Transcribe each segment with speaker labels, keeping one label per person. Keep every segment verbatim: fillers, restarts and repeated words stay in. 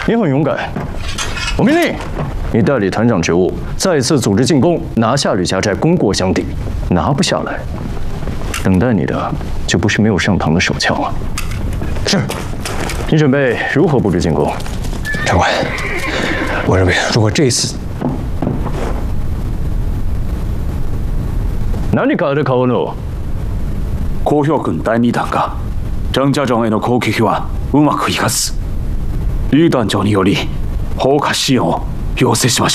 Speaker 1: 你很勇敢。我命令你代理团长职务，再次组织进攻，拿下吕家寨，攻过湘底。拿不下来，等待你的就不是没有上膛的手枪了。是。你准备如何布置进攻？
Speaker 2: 长官，我认为如果这次……
Speaker 1: 何かある顔の。
Speaker 3: 高氷君だいに団がジャンジャジョンへの攻撃はうまくいかず、リ団長により放火支援を要請しました。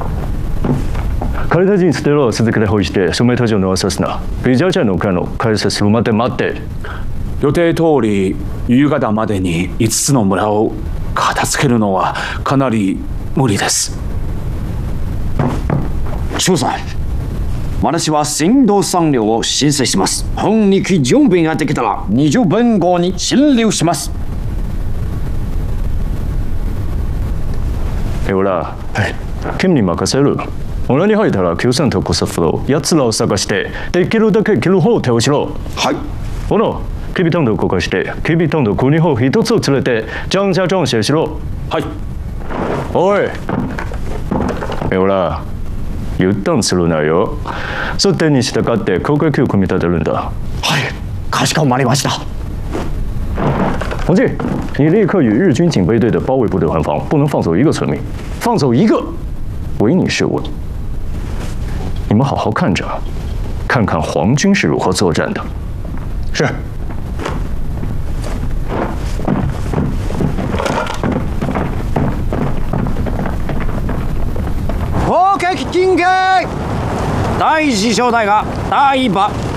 Speaker 1: 彼たちにステロを続けてほいして署名途上のさすな。リジャーチャーの丘の開設するまで待って。
Speaker 3: 予定通り夕方までにいつつの村を片付けるのはかなり無理です。
Speaker 4: 少佐、私は先導産業を申請します。本日準備ができたらにじゅっぷんごに進入します。
Speaker 1: ほら、君に任せる。村に入ったら救戦とコスフロー、奴らを探してできるだけ切る方を手をしろ。
Speaker 4: はい。
Speaker 1: ほら、警備担当を動かして警備担当国砲一つを連れてジャンジャジョンシェしろ。
Speaker 3: はい。
Speaker 1: おい、ほら、油断するなよ。そってに従って攻撃を組み立てるんだ。
Speaker 4: はい、かしこまりました。
Speaker 1: 红记，你立刻与日军警备队的包围部队换防，不能放走一个村民，放走一个，唯你是问。你们好好看着，看看皇军是如何作战的。
Speaker 2: 是。
Speaker 4: 攻撃進撃！第一小隊が第一波